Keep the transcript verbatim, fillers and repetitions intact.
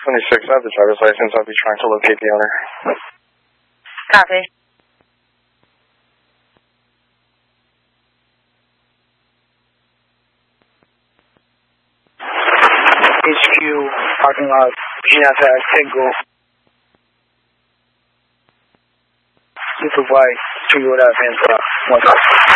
twenty-six, I have the driver's license. I'll be trying to locate the owner. Copy. H Q, parking lot, Ginatag, Tango. Supervise, three oh nine, one.